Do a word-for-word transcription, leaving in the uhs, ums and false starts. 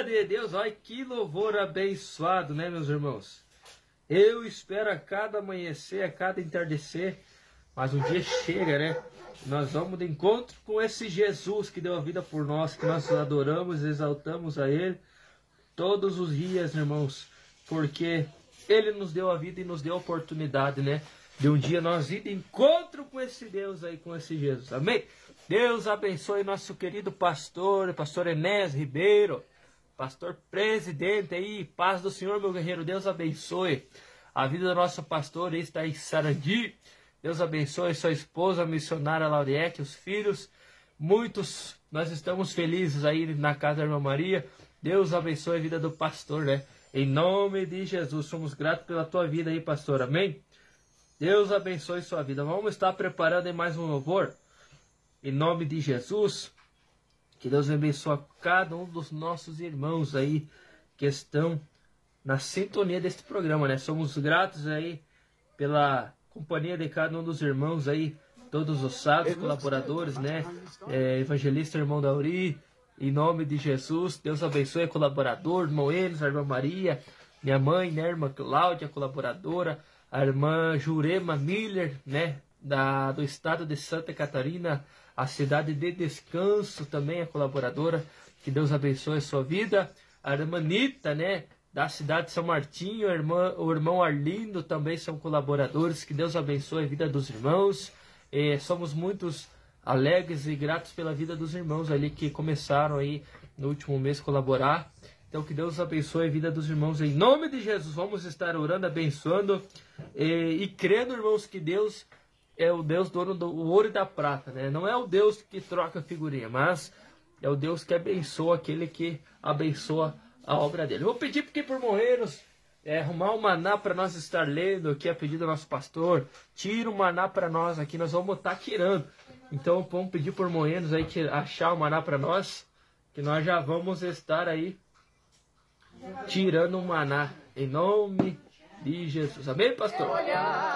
Glória de Deus, olha que louvor abençoado, né, meus irmãos? Eu espero a cada amanhecer, a cada entardecer, mas um dia chega, né? Nós vamos de encontro com esse Jesus que deu a vida por nós, que nós adoramos, exaltamos a Ele todos os dias, irmãos, porque Ele nos deu a vida e nos deu a oportunidade, né? De um dia nós ir de encontro com esse Deus aí, com esse Jesus, amém? Deus abençoe nosso querido pastor, pastor Enéas Ribeiro, pastor presidente aí, paz do Senhor, meu guerreiro. Deus abençoe a vida da nossa pastora, está em Sarandi. Deus abençoe sua esposa, a missionária Lauriette, os filhos, muitos, nós estamos felizes aí na casa da irmã Maria. Deus abençoe a vida do pastor, né? Em nome de Jesus, somos gratos pela tua vida aí, pastor, amém? Deus abençoe sua vida. Vamos estar preparando aí mais um louvor. Em nome de Jesus, que Deus abençoe cada um dos nossos irmãos aí que estão na sintonia deste programa, né? Somos gratos aí pela companhia de cada um dos irmãos aí, todos os sábios, colaboradores, né? É, evangelista, irmão Dauri, em nome de Jesus, Deus abençoe, colaborador, irmão Enes, a irmã Maria, minha mãe, né? Irmã Cláudia, colaboradora, a irmã Jurema Miller, né? Da, do estado de Santa Catarina, a cidade de Descanso também é colaboradora, que Deus abençoe a sua vida. A irmã Nita, né, da cidade de São Martinho, a irmã, o irmão Arlindo também são colaboradores, que Deus abençoe a vida dos irmãos. E somos muitos alegres e gratos pela vida dos irmãos ali que começaram aí no último mês a colaborar. Então que Deus abençoe a vida dos irmãos em nome de Jesus. Vamos estar orando, abençoando e, e crendo, irmãos, que Deus é o Deus dono do ouro e da prata, né? Não é o Deus que troca figurinha, mas é o Deus que abençoa aquele que abençoa a obra dele. Eu vou pedir aqui por Morreiros é, arrumar um maná para nós estar lendo aqui a pedido do nosso pastor. Tira o maná para nós aqui, nós vamos estar tirando. Então vamos pedir por Morreiros aí que achar o maná para nós, que nós já vamos estar aí tirando o maná em nome de Jesus. Amém, pastor?